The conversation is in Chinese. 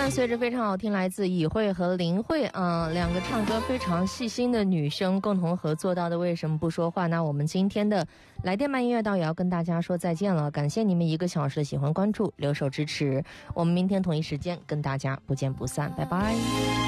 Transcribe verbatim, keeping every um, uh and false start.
伴随着非常好听来自以慧和林慧啊、呃、两个唱歌非常细心的女生共同合作到的为什么不说话。那我们今天的来电慢音乐道也要跟大家说再见了，感谢你们一个小时的喜欢关注留守支持，我们明天同一时间跟大家不见不散，拜拜。